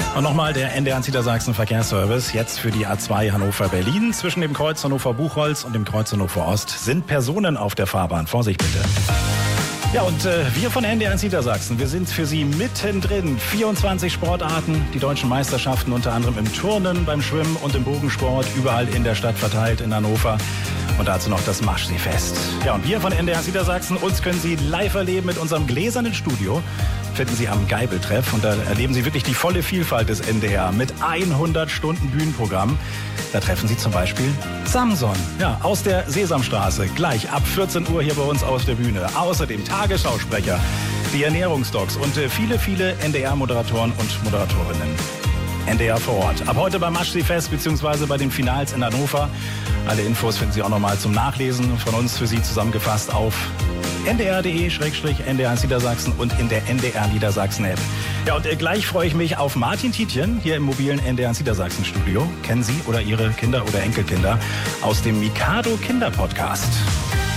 Und nochmal der NDR Niedersachsen Verkehrsservice. Jetzt für die A2 Hannover-Berlin. Zwischen dem Kreuz Hannover-Buchholz und dem Kreuz Hannover-Ost sind Personen auf der Fahrbahn. Vorsicht bitte. Ja, und wir von NDR Niedersachsen, wir sind für Sie mittendrin. 24 Sportarten, die deutschen Meisterschaften unter anderem im Turnen, beim Schwimmen und im Bogensport, überall in der Stadt verteilt in Hannover. Und dazu noch das Maschseefest. Ja, und wir von NDR Niedersachsen, uns können Sie live erleben mit unserem gläsernen Studio. Finden Sie am Geibeltreff und da erleben Sie wirklich die volle Vielfalt des NDR mit 100 Stunden Bühnenprogramm. Da treffen Sie zum Beispiel Samson, ja, aus der Sesamstraße, gleich ab 14 Uhr hier bei uns auf der Bühne. Außerdem Tagesschausprecher, die Ernährungsdocs und viele NDR-Moderatoren und Moderatorinnen. NDR vor Ort. Ab heute beim Maschseefest bzw. bei den Finals in Hannover. Alle Infos finden Sie auch nochmal zum Nachlesen von uns für Sie zusammengefasst auf ndr.de/NDR Niedersachsen und in der NDR Niedersachsen App. Ja, und gleich freue ich mich auf Martin Tietjen hier im mobilen NDR Niedersachsen Studio. Kennen Sie oder Ihre Kinder oder Enkelkinder aus dem Mikado Kinder Podcast.